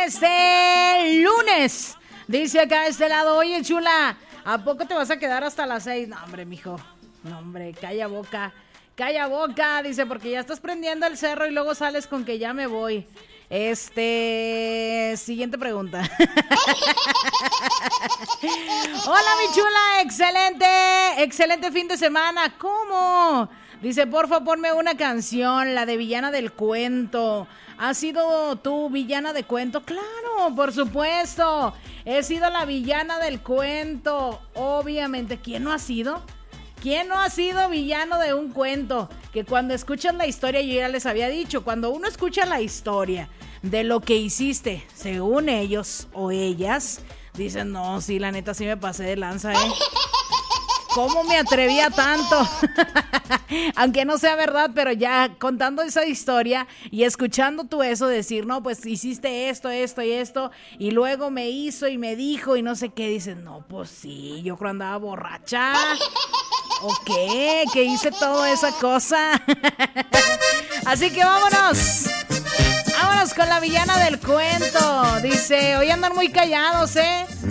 este lunes. Dice acá de este lado, oye chula, ¿a poco te vas a quedar hasta las 6? No, hombre, mijo. No, hombre, calla boca. Calla boca, dice, porque ya estás prendiendo el cerro y luego sales con que ya me voy. Siguiente pregunta. Hola, mi chula, excelente fin de semana. ¿Cómo? Dice, porfa, ponme una canción, la de Villana del Cuento. ¿Has sido tú villana de cuento? Claro, por supuesto. He sido la villana del cuento, obviamente. ¿Quién no ha sido? ¿Quién no ha sido villano de un cuento? Que cuando escuchas la historia, yo ya les había dicho, cuando uno escucha la historia de lo que hiciste, según ellos o ellas, dicen, no, sí, la neta sí me pasé de lanza, ¿Cómo me atrevía tanto? Aunque no sea verdad, pero ya contando esa historia y escuchando tú eso, decir, no, pues hiciste esto y esto, y luego me hizo y me dijo y no sé qué, dicen, no, pues sí, yo creo andaba borracha. ¿O qué? Que hice toda esa cosa. Así que vámonos. Vámonos con la villana del cuento. Dice, hoy andan muy callados,